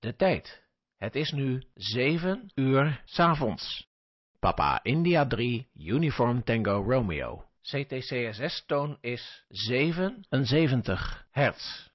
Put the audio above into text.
De tijd. Het is nu 7 uur 's avonds. Papa India 3 Uniform Tango Romeo. CTCSS-toon is 77 hertz.